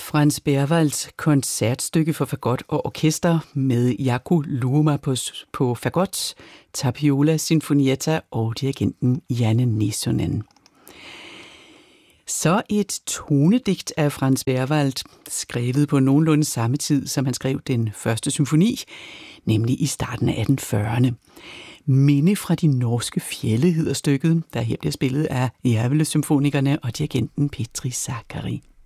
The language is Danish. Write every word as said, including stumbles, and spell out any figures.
Franz Berwalds koncertstykke for fagot og orkester med Jaakko Luuma på, på fagot, Tapiola Sinfonietta og dirigenten Janne Nesonen. Så et tonedigt af Franz Berwald, skrevet på nogenlunde samme tid, som han skrev den første symfoni, nemlig i starten af atten fyrrerne. Minde fra de norske fjelde hedder stykket, der her bliver spillet af Järvele-symfonikerne og dirigenten Petri Sakari.